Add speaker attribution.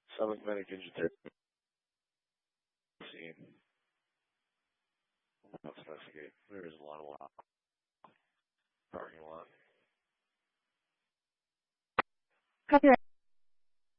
Speaker 1: Summit Medical Therapy. Scene. Let's investigate. There is a lot of parking lot.
Speaker 2: Copy.